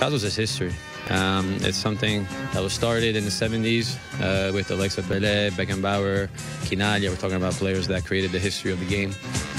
Cosmos is history. It's something that was started in the 70s with Alexa Pelé, Beckenbauer, Quinaglia. We're talking about players that created the history of the game.